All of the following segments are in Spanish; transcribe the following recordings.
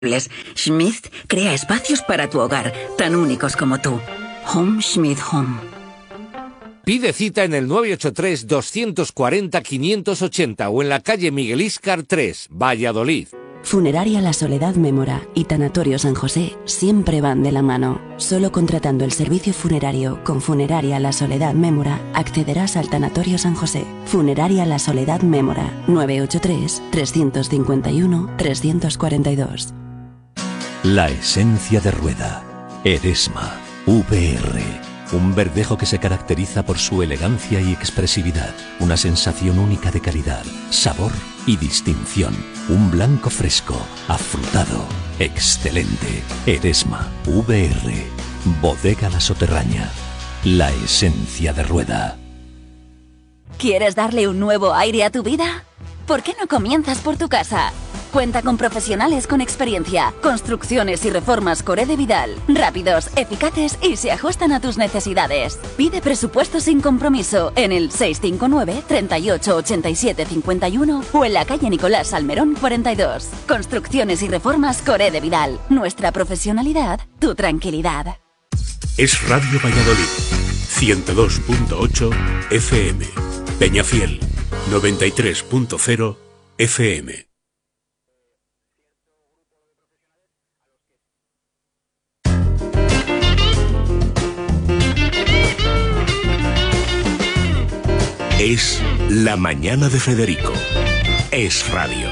Schmidt crea espacios para tu hogar, tan únicos como tú. Home Schmidt Home. Pide cita en el 983-240-580 o en la calle Miguel Íscar 3, Valladolid. Funeraria La Soledad Mémora y Tanatorio San José siempre van de la mano. Solo contratando el servicio funerario con Funeraria La Soledad Mémora accederás al Tanatorio San José. Funeraria La Soledad Mémora, 983-351-342. La esencia de Rueda. Eresma. VR. Un verdejo que se caracteriza por su elegancia y expresividad. Una sensación única de calidad, sabor y distinción. Un blanco fresco, afrutado, excelente. Eresma. VR. Bodega La Soterraña. La esencia de Rueda. ¿Quieres darle un nuevo aire a tu vida? ¿Por qué no comienzas por tu casa? Cuenta con profesionales con experiencia, construcciones y reformas Coré de Vidal, rápidos, eficaces y se ajustan a tus necesidades. Pide presupuesto sin compromiso en el 659 38 87 51 o en la calle Nicolás Salmerón 42. Construcciones y reformas Coré de Vidal. Nuestra profesionalidad, tu tranquilidad. Es Radio Valladolid, 102.8 FM. Peñafiel, 93.0 FM. Es La Mañana de Federico. Es Radio.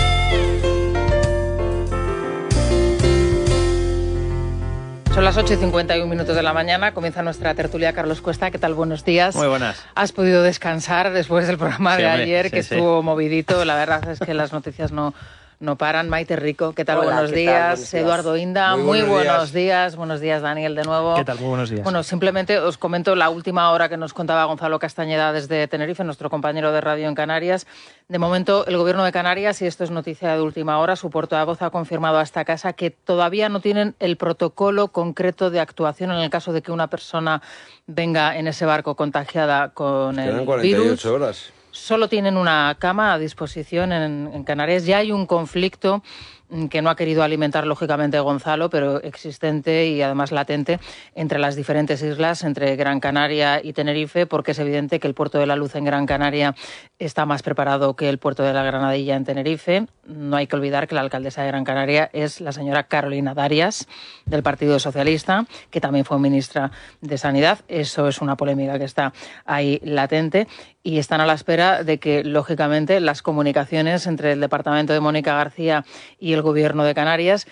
Son las 8:51 de la mañana, comienza nuestra tertulia. Carlos Cuesta, ¿qué tal? Buenos días. Muy buenas. ¿Has podido descansar después del programa de ayer, que estuvo movidito? La verdad es que las noticias no paran. Maite Rico, ¿qué tal? Hola, buenos días. Eduardo Inda, muy buenos días. Buenos días, Daniel, de nuevo. ¿Qué tal? Muy buenos días. Bueno, simplemente os comento la última hora que nos contaba Gonzalo Castañeda desde Tenerife, nuestro compañero de radio en Canarias. De momento, el Gobierno de Canarias, y esto es noticia de última hora, su portavoz ha confirmado a esta casa que todavía no tienen el protocolo concreto de actuación en el caso de que una persona venga en ese barco contagiada con el virus. 48 horas. Solo tienen una cama a disposición en Canarias. Ya hay un conflicto que no ha querido alimentar, lógicamente, Gonzalo, pero existente y además latente entre las diferentes islas, entre Gran Canaria y Tenerife, porque es evidente que el Puerto de la Luz en Gran Canaria está más preparado que el Puerto de la Granadilla en Tenerife. No hay que olvidar que la alcaldesa de Gran Canaria es la señora Carolina Darias, del Partido Socialista, que también fue ministra de Sanidad. Eso es una polémica que está ahí latente. Y están a la espera de que, lógicamente, las comunicaciones entre el departamento de Mónica García y el Gobierno de Canarias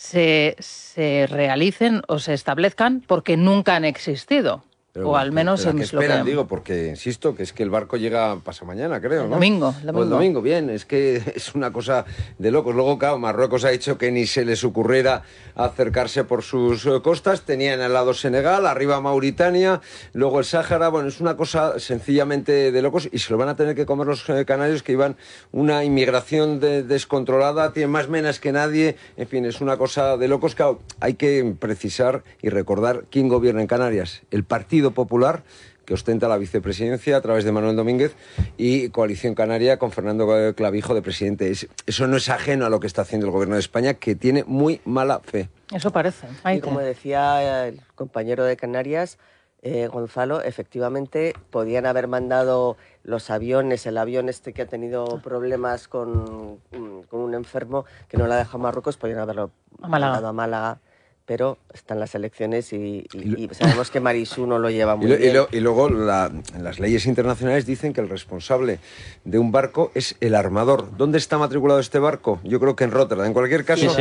se realicen o se establezcan, porque nunca han existido. Pero, o al menos pero en ¿qué esperan? Digo, porque insisto que es que el barco llega pasamañana, creo, ¿no? Domingo. O el domingo, bien, es que es una cosa de locos. Luego, claro, Marruecos ha dicho que ni se les ocurriera acercarse por sus costas. Tenían al lado Senegal, arriba Mauritania, luego el Sáhara. Bueno, es una cosa sencillamente de locos y se lo van a tener que comer los canarios, que iban una inmigración descontrolada, tienen más menas que nadie. En fin, es una cosa de locos. Claro, hay que precisar y recordar quién gobierna en Canarias. El Partido Popular, que ostenta la vicepresidencia a través de Manuel Domínguez, y Coalición Canaria con Fernando Clavijo de presidente. Eso no es ajeno a lo que está haciendo el Gobierno de España, que tiene muy mala fe. Eso parece. Y como decía el compañero de Canarias, Gonzalo, efectivamente podían haber mandado los aviones, el avión este que ha tenido problemas con un enfermo que no la deja Marruecos, podían haberlo mandado a Málaga. Pero están las elecciones y sabemos que Marisú no lo lleva muy bien. Y luego las leyes internacionales dicen que el responsable de un barco es el armador. ¿Dónde está matriculado este barco? Yo creo que en Rotterdam. En cualquier caso,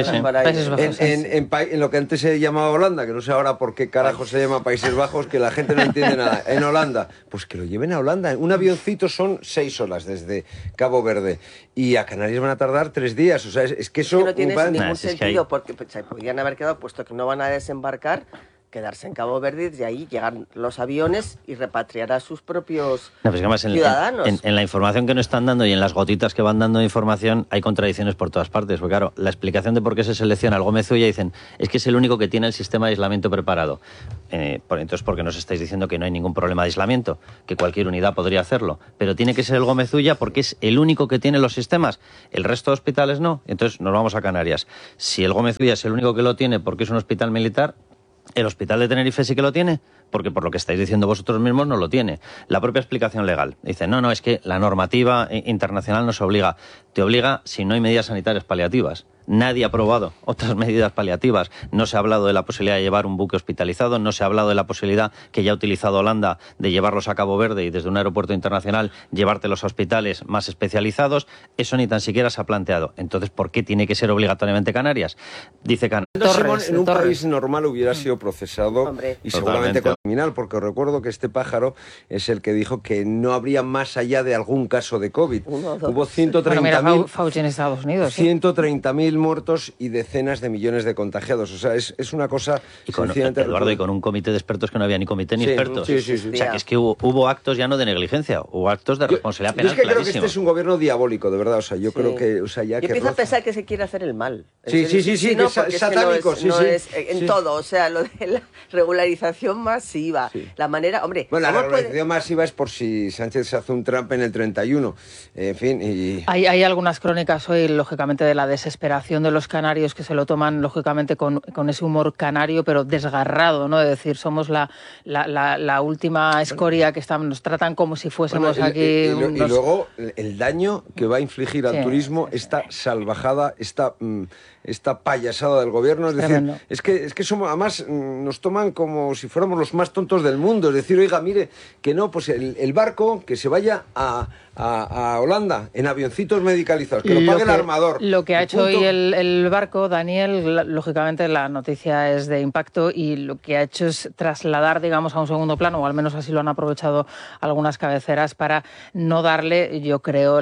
en lo que antes se llamaba Holanda, que no sé ahora por qué carajo se llama Países Bajos, que la gente no entiende nada. En Holanda, pues que lo lleven a Holanda. Un avioncito son 6 horas desde Cabo Verde. Y a Canarias van a tardar 3 días. O sea, es que eso... no tiene ningún sentido, porque se podrían haber quedado, puesto que no van a desembarcar, quedarse en Cabo Verde y de ahí llegan los aviones y repatriar a sus propios ciudadanos. En la información que nos están dando y en las gotitas que van dando de información hay contradicciones por todas partes. Porque claro, la explicación de por qué se selecciona al Gómez Ulla dicen es que es el único que tiene el sistema de aislamiento preparado. Entonces, ¿por qué nos estáis diciendo que no hay ningún problema de aislamiento? Que cualquier unidad podría hacerlo. Pero tiene que ser el Gómez Ulla porque es el único que tiene los sistemas. El resto de hospitales no. Entonces nos vamos a Canarias. Si el Gómez Ulla es el único que lo tiene porque es un hospital militar, ¿el hospital de Tenerife sí que lo tiene? Porque por lo que estáis diciendo vosotros mismos no lo tiene. La propia explicación legal. Dice, no, es que la normativa internacional nos obliga. Te obliga si no hay medidas sanitarias paliativas. Nadie ha aprobado otras medidas paliativas. No se ha hablado de la posibilidad de llevar un buque hospitalizado, no se ha hablado de la posibilidad que ya ha utilizado Holanda de llevarlos a Cabo Verde y desde un aeropuerto internacional llevártelos a hospitales más especializados. Eso ni tan siquiera se ha planteado. Entonces, ¿por qué tiene que ser obligatoriamente Canarias? Dice Canarias. En un país normal hubiera sido procesado y seguramente criminal, porque recuerdo que este pájaro es el que dijo que no habría más allá de algún caso de COVID. Hubo 130.000 Fauci en Estados Unidos. 130.000 muertos y decenas de millones de contagiados. O sea, es una cosa... Y con un comité de expertos que no había ni comité ni expertos. Sí. O sea, que es que hubo actos ya no de negligencia, hubo actos de responsabilidad penal. Yo es que creo que este es un gobierno diabólico, de verdad. O sea, yo creo que... Yo empiezo a pensar que se quiere hacer el mal. Sí, no, satánico. En todo. O sea, lo de la regularización masiva. Sí. La manera... Hombre... Bueno, la regularización masiva es por si Sánchez se hace un Trump en el 31. En fin, y... Hay algunas crónicas hoy, lógicamente, de la desesperación de los canarios que se lo toman, lógicamente, con ese humor canario, pero desgarrado, ¿no? Es decir, somos la última escoria que nos tratan como si fuésemos aquí... Y luego, el daño que va a infligir al turismo, esta salvajada, esta payasada del gobierno, es decir, es que somos, además nos toman como si fuéramos los más tontos del mundo, es decir, oiga, mire, que no, pues el barco que se vaya a Holanda en avioncitos medicalizados, que lo pague el armador. Lo que ha hecho hoy el barco, Daniel, lógicamente la noticia es de impacto y lo que ha hecho es trasladar, digamos, a un segundo plano, o al menos así lo han aprovechado algunas cabeceras, para no darle, yo creo,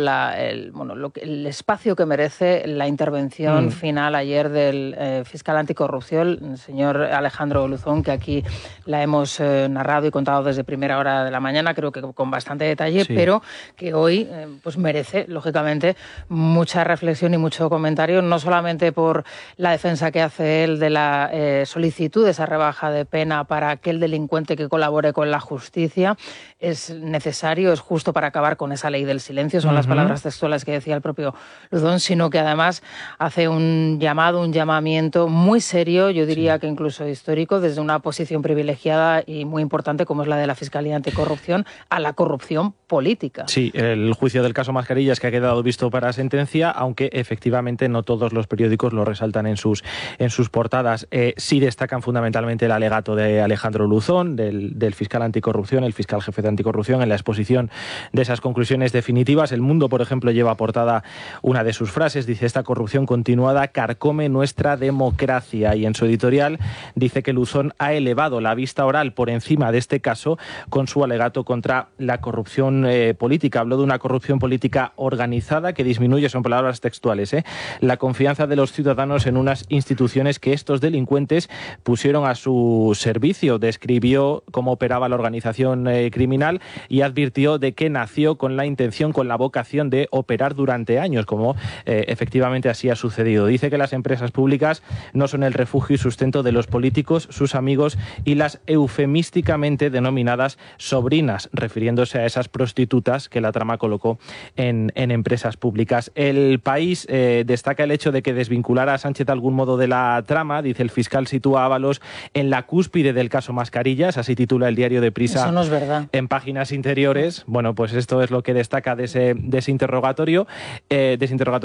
el espacio que merece la intervención final ayer del fiscal anticorrupción, el señor Alejandro Luzón, que aquí la hemos narrado y contado desde primera hora de la mañana, creo que con bastante detalle, pero que hoy pues merece, lógicamente, mucha reflexión y mucho comentario, no solamente por la defensa que hace él de la solicitud de esa rebaja de pena para aquel delincuente que colabore con la justicia. Es necesario, es justo para acabar con esa ley del silencio, son las palabras textuales que decía el propio Luzón, sino que además hace un llamamiento muy serio, yo diría que incluso histórico, desde una posición privilegiada y muy importante como es la de la Fiscalía Anticorrupción, a la corrupción política. Sí, el juicio del caso Mascarillas que ha quedado visto para sentencia, aunque efectivamente no todos los periódicos lo resaltan en sus portadas. Sí destacan fundamentalmente el alegato de Alejandro Luzón, del fiscal anticorrupción, el fiscal jefe de anticorrupción, en la exposición de esas conclusiones definitivas. El Mundo, por ejemplo, lleva a portada una de sus frases, dice: esta corrupción continuada carcome nuestra democracia, y en su editorial dice que Luzón ha elevado la vista oral por encima de este caso con su alegato contra la corrupción política. Habló de una corrupción política organizada que disminuye, son palabras textuales, la confianza de los ciudadanos en unas instituciones que estos delincuentes pusieron a su servicio. Describió cómo operaba la organización criminal y advirtió de que nació con la intención, con la vocación de operar durante años, como efectivamente así ha sucedido. Dice que las empresas públicas no son el refugio y sustento de los políticos, sus amigos y las eufemísticamente denominadas sobrinas, refiriéndose a esas prostitutas que la trama colocó en empresas públicas. El País destaca el hecho de que desvincular a Sánchez de algún modo de la trama. Dice: el fiscal sitúa a Ábalos en la cúspide del caso Mascarillas, así titula el diario Deprisa. Eso no es verdad. En páginas interiores. Bueno, pues esto es lo que destaca de ese interrogatorio, de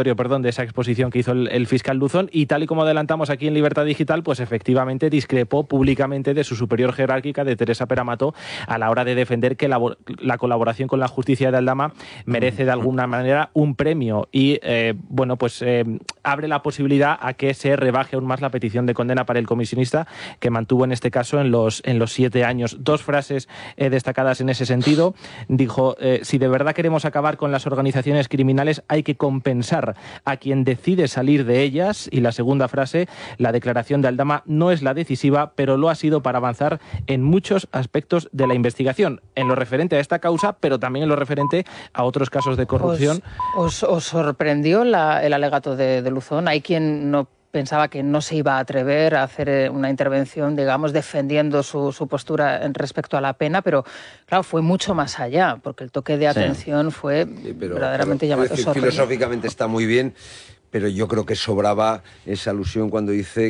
esa exposición que hizo el fiscal Luzón, y tal y como adelantamos aquí en Libertad Digital, pues efectivamente discrepó públicamente de su superior jerárquica, de Teresa Peramato, a la hora de defender que la colaboración con la justicia de Aldama Aldama merece de alguna manera un premio y abre la posibilidad a que se rebaje aún más la petición de condena para el comisionista, que mantuvo en este caso en los 7 años. 2 frases destacadas en ese sentido. Dijo, si de verdad queremos acabar con las organizaciones criminales, hay que compensar a quien decide salir de ellas. Y la segunda frase, la declaración de Aldama no es la decisiva, pero lo ha sido para avanzar en muchos aspectos de la investigación, en lo referente a esta causa, pero también en lo referente a otros casos de corrupción. ¿Os sorprendió el alegato de Luzón? Hay quien no pensaba que no se iba a atrever a hacer una intervención, digamos, defendiendo su postura respecto a la pena, pero claro, fue mucho más allá, porque el toque de atención fue verdaderamente llamativo. Filosóficamente está muy bien, pero yo creo que sobraba esa alusión cuando dice